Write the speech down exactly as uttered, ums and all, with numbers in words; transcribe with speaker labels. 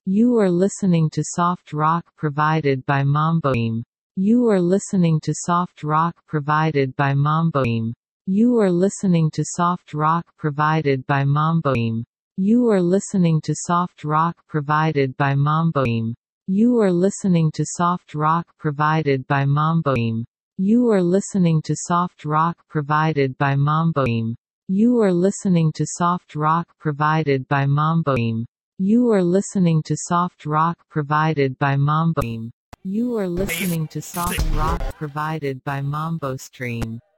Speaker 1: You are listening to soft rock provided by Mamboim. You are listening to soft rock provided by Mamboim. You are listening to soft rock provided by Mamboim. You are listening to soft rock provided by Mamboim. You are listening to soft rock provided by Mamboim. You are listening to soft rock provided by Mamboim. You are listening to soft rock provided by Mamboim. You are listening to soft rock provided by Mamboim. You are listening to soft rock provided by Mambo Stream.